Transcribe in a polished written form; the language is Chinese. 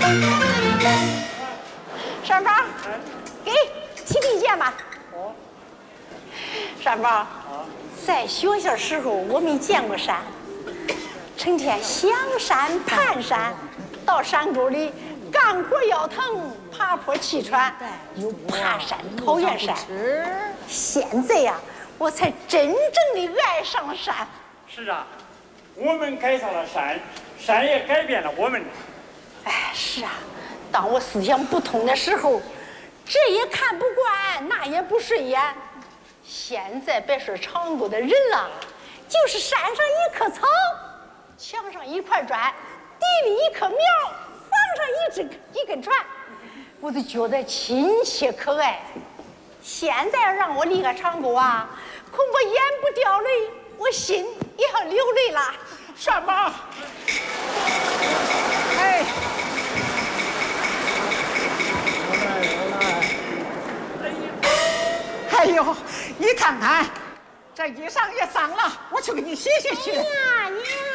山宝，给起笔剑吧。山宝，在学校时候我没见过山，成天想山盼山，到山沟里干活腰疼，爬坡气喘，又怕山讨厌山。现在呀，我才真正的爱上了山。 是啊，我们改造了山，山也改变了我们。 哎，是啊，当我思想不通的时候，这也看不惯，那也不顺眼。现在别说长沟的人了，就是山上一棵草，墙上一块砖，地里一棵苗，房上一根船，我都觉得亲切可爱。现在要让我离开长沟啊，恐怕眼不掉泪，我心也要流泪了。 山宝，哎，哎呦，你看看，这衣裳也脏了，我去给你洗洗去。 哎呀，娘！